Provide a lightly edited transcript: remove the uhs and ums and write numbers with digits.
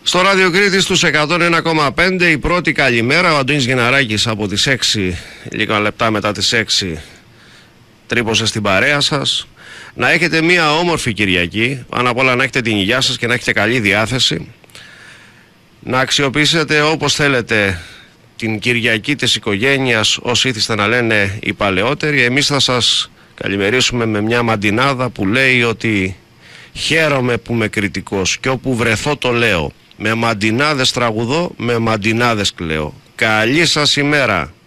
Στο Ράδιο Κρήτης στους 101,5 η πρώτη καλημέρα. Ο Αντώνης Γεναράκης από τις 6, λίγα λεπτά μετά τις 6, τρύπωσε στην παρέα σας. Να έχετε μια όμορφη Κυριακή. Πάνω απ' όλα να έχετε την υγειά σας και να έχετε καλή διάθεση. Να αξιοποιήσετε όπως θέλετε την Κυριακή της οικογένειας, όσοι ήθιστε να λένε οι παλαιότεροι. Εμείς θα σας καλημερίσουμε με μια μαντινάδα που λέει ότι χαίρομαι που είμαι κριτικός και όπου βρεθώ το λέω. Με μαντινάδες τραγουδώ, με μαντινάδες κλαίω. Καλή σας ημέρα.